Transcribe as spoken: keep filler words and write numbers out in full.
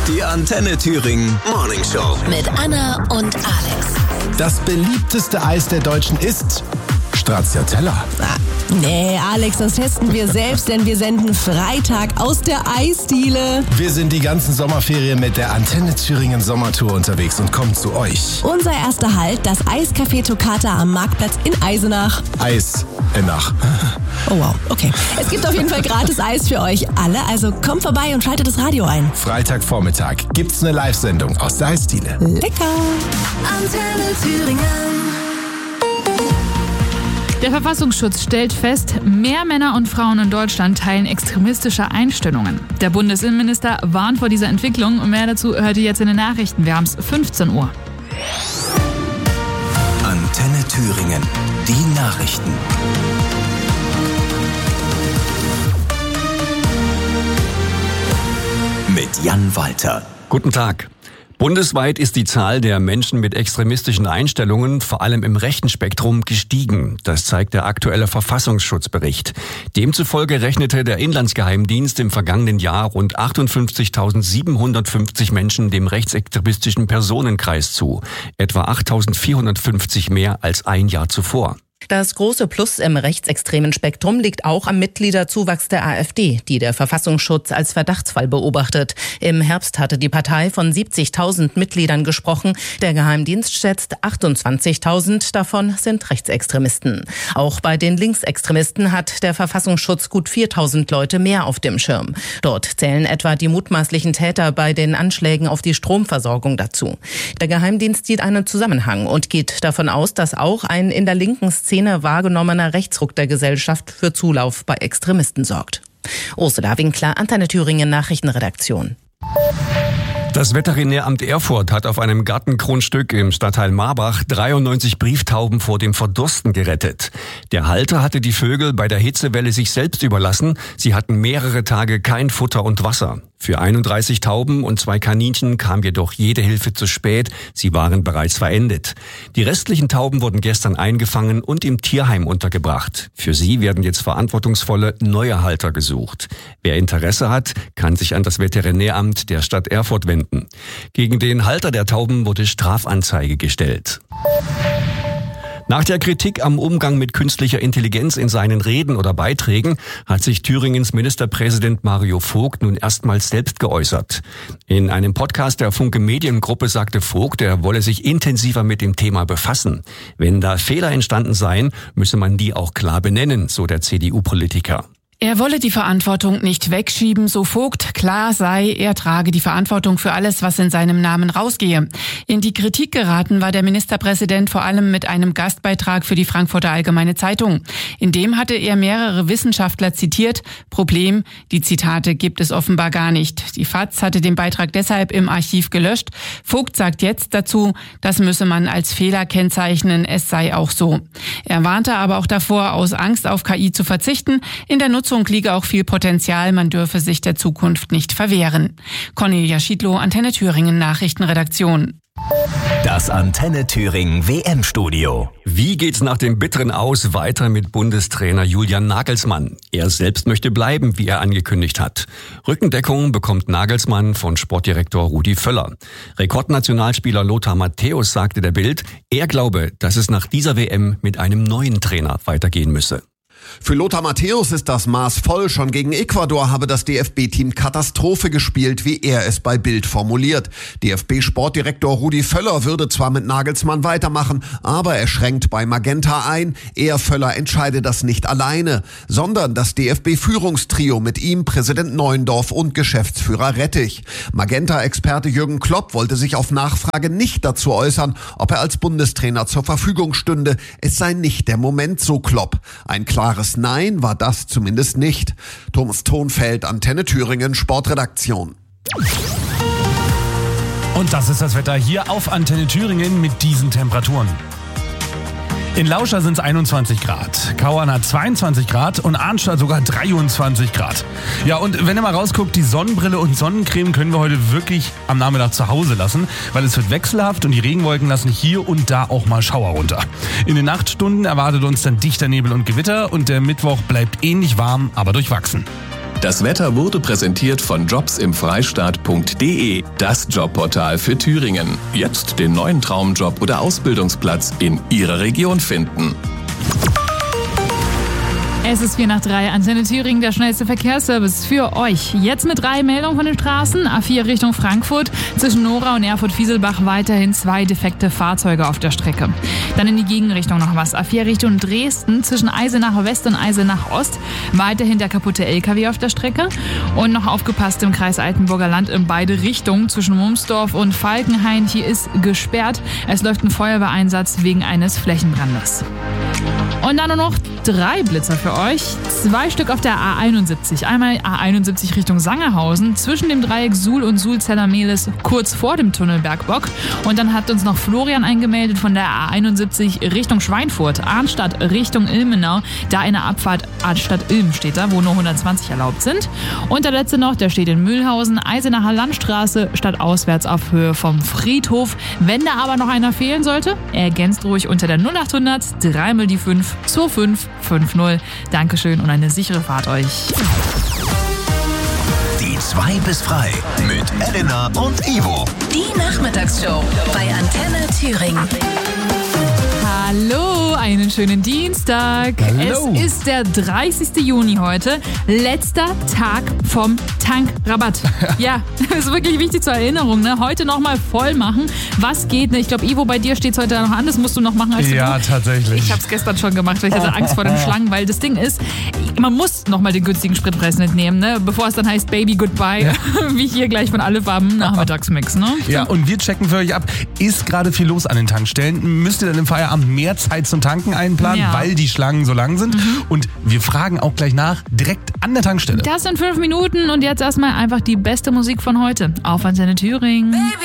Die Antenne Thüringen Morning Show. Mit Anna und Alex. Das beliebteste Eis der Deutschen ist Stracciatella. Ah, nee, Alex, das testen wir selbst, denn wir senden Freitag aus der Eisdiele. Wir sind die ganzen Sommerferien mit der Antenne Thüringen Sommertour unterwegs und kommen zu euch. Unser erster Halt, das Eiscafé Toccata am Marktplatz in Eisenach. Eis in Nach. Oh wow, okay. Es gibt auf jeden Fall gratis Eis für euch alle, also kommt vorbei und schaltet das Radio ein. Freitagvormittag gibt's eine Live-Sendung aus der Eisdiele. Lecker! Antenne Thüringen. Der Verfassungsschutz stellt fest, mehr Männer und Frauen in Deutschland teilen extremistische Einstellungen. Der Bundesinnenminister warnt vor dieser Entwicklung und mehr dazu hört ihr jetzt in den Nachrichten. Wir haben es fünfzehn Uhr. Antenne Thüringen, die Nachrichten. Mit Jan Walter. Guten Tag. Bundesweit ist die Zahl der Menschen mit extremistischen Einstellungen, vor allem im rechten Spektrum, gestiegen. Das zeigt der aktuelle Verfassungsschutzbericht. Demzufolge rechnete der Inlandsgeheimdienst im vergangenen Jahr rund achtundfünfzigtausendsiebenhundertfünfzig Menschen dem rechtsextremistischen Personenkreis zu. Etwa achttausendvierhundertfünfzig mehr als ein Jahr zuvor. Das große Plus im rechtsextremen Spektrum liegt auch am Mitgliederzuwachs der AfD, die der Verfassungsschutz als Verdachtsfall beobachtet. Im Herbst hatte die Partei von siebzigtausend Mitgliedern gesprochen. Der Geheimdienst schätzt achtundzwanzigtausend, davon sind Rechtsextremisten. Auch bei den Linksextremisten hat der Verfassungsschutz gut viertausend Leute mehr auf dem Schirm. Dort zählen etwa die mutmaßlichen Täter bei den Anschlägen auf die Stromversorgung dazu. Der Geheimdienst sieht einen Zusammenhang und geht davon aus, dass auch ein in der linken Szene wahrgenommener Rechtsruck der Gesellschaft für Zulauf bei Extremisten sorgt. Ursula Winkler, Antenne Thüringen Nachrichtenredaktion. Das Veterinäramt Erfurt hat auf einem Gartengrundstück im Stadtteil Marbach dreiundneunzig Brieftauben vor dem Verdursten gerettet. Der Halter hatte die Vögel bei der Hitzewelle sich selbst überlassen. Sie hatten mehrere Tage kein Futter und Wasser. Für einunddreißig Tauben und zwei Kaninchen kam jedoch jede Hilfe zu spät. Sie waren bereits verendet. Die restlichen Tauben wurden gestern eingefangen und im Tierheim untergebracht. Für sie werden jetzt verantwortungsvolle neue Halter gesucht. Wer Interesse hat, kann sich an das Veterinäramt der Stadt Erfurt wenden. Gegen den Halter der Tauben wurde Strafanzeige gestellt. Nach der Kritik am Umgang mit künstlicher Intelligenz in seinen Reden oder Beiträgen hat sich Thüringens Ministerpräsident Mario Vogt nun erstmals selbst geäußert. In einem Podcast der Funke Mediengruppe sagte Vogt, er wolle sich intensiver mit dem Thema befassen. Wenn da Fehler entstanden seien, müsse man die auch klar benennen, so der C D U-Politiker. Er wolle die Verantwortung nicht wegschieben, so Vogt. Klar sei, er trage die Verantwortung für alles, was in seinem Namen rausgehe. In die Kritik geraten war der Ministerpräsident vor allem mit einem Gastbeitrag für die Frankfurter Allgemeine Zeitung. In dem hatte er mehrere Wissenschaftler zitiert. Problem, die Zitate gibt es offenbar gar nicht. Die F A Z hatte den Beitrag deshalb im Archiv gelöscht. Vogt sagt jetzt dazu, das müsse man als Fehler kennzeichnen, es sei auch so. Er warnte aber auch davor, aus Angst auf K I zu verzichten. In der Nutzung liege auch viel Potenzial, man dürfe sich der Zukunft nicht verwehren. Cornelia Schiedlow, Antenne Thüringen Nachrichtenredaktion. Das Antenne Thüringen W M-Studio. Wie geht's nach dem bitteren Aus weiter mit Bundestrainer Julian Nagelsmann? Er selbst möchte bleiben, wie er angekündigt hat. Rückendeckung bekommt Nagelsmann von Sportdirektor Rudi Völler. Rekordnationalspieler Lothar Matthäus sagte der Bild, er glaube, dass es nach dieser W M mit einem neuen Trainer weitergehen müsse. Für Lothar Matthäus ist das Maß voll. Schon gegen Ecuador habe das D F B-Team Katastrophe gespielt, wie er es bei Bild formuliert. D F B-Sportdirektor Rudi Völler würde zwar mit Nagelsmann weitermachen, aber er schränkt bei Magenta ein. Er, Völler, entscheide das nicht alleine, sondern das D F B-Führungstrio mit ihm, Präsident Neuendorf und Geschäftsführer Rettich. Magenta-Experte Jürgen Klopp wollte sich auf Nachfrage nicht dazu äußern, ob er als Bundestrainer zur Verfügung stünde. Es sei nicht der Moment, so Klopp. Ein klares Nein war das zumindest nicht. Thomas Thonfeld, Antenne Thüringen, Sportredaktion. Und das ist das Wetter hier auf Antenne Thüringen mit diesen Temperaturen. In Lauscha sind es einundzwanzig Grad, Kauern hat zweiundzwanzig Grad und Arnstadt sogar dreiundzwanzig Grad. Ja, und wenn ihr mal rausguckt, die Sonnenbrille und Sonnencreme können wir heute wirklich am Nachmittag zu Hause lassen, weil es wird wechselhaft und die Regenwolken lassen hier und da auch mal Schauer runter. In den Nachtstunden erwartet uns dann dichter Nebel und Gewitter und der Mittwoch bleibt ähnlich warm, aber durchwachsen. Das Wetter wurde präsentiert von jobs im freistaat punkt de, das Jobportal für Thüringen. Jetzt den neuen Traumjob oder Ausbildungsplatz in Ihrer Region finden. Es ist vier nach drei, Antenne Thüringen, der schnellste Verkehrsservice für euch. Jetzt mit drei Meldungen von den Straßen. A vier Richtung Frankfurt, zwischen Nora und Erfurt-Fieselbach weiterhin zwei defekte Fahrzeuge auf der Strecke. Dann in die Gegenrichtung noch was. A vier Richtung Dresden, zwischen Eisenach West und Eisenach Ost, weiterhin der kaputte L K W auf der Strecke. Und noch aufgepasst im Kreis Altenburger Land in beide Richtungen, zwischen Mumsdorf und Falkenhain. Hier ist gesperrt. Es läuft ein Feuerwehreinsatz wegen eines Flächenbrandes. Und dann nur noch drei Blitzer für euch. Zwei Stück auf der A einundsiebzig. Einmal A einundsiebzig Richtung Sangerhausen, zwischen dem Dreieck Suhl und Suhl-Zeller-Mehlis, kurz vor dem Tunnel Bergbock. Und dann hat uns noch Florian eingemeldet von der A einundsiebzig Richtung Schweinfurt, Arnstadt Richtung Ilmenau. Da eine Abfahrt Stadt Ilm steht da, wo nur hundertzwanzig erlaubt sind. Und der letzte noch, der steht in Mühlhausen, Eisenacher Landstraße, stadtauswärts auf Höhe vom Friedhof. Wenn da aber noch einer fehlen sollte, ergänzt ruhig unter der null achthundert drei mal die fünf zwei fünf fünf null. Dankeschön und eine sichere Fahrt euch. Die zwei bis frei mit Elena und Ivo. Die Nachmittagsshow bei Antenne Thüringen. Hallo, einen schönen Dienstag. Hallo. Es ist der dreißigste Juni heute, letzter Tag vom Tankrabatt. Ja, ist wirklich wichtig zur Erinnerung. Ne? Heute nochmal voll machen. Was geht? Ne? Ich glaube, Ivo, bei dir steht es heute noch an. Das musst du noch machen als Ja, du. tatsächlich. Ich habe es gestern schon gemacht, weil ich hatte Angst vor den Schlangen, weil das Ding ist, man muss nochmal den günstigen Spritpreis mitnehmen, ne? Bevor es dann heißt Baby Goodbye, ja. Wie hier gleich von Alle Farben Nachmittagsmix. Ne? Ja, und wir checken für euch ab, ist gerade viel los an den Tankstellen? Müsst ihr dann im Feierabend mehr Zeit zum Tanken einplanen, Ja. weil die Schlangen so lang sind? Mhm. Und wir fragen auch gleich nach, direkt an der Tankstelle. Das sind fünf Minuten und jetzt erstmal einfach die beste Musik von heute auf Antenne Thüringen. Baby.